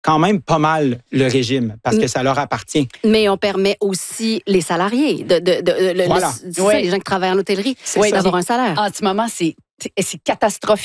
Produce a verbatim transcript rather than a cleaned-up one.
quand même pas mal le régime parce que ça leur appartient. Mais on permet aussi les salariés, de, de, de, de voilà. le, oui. ça, les gens qui travaillent en hôtellerie, oui, d'avoir un salaire. En ce moment, c'est, c'est catastrophique.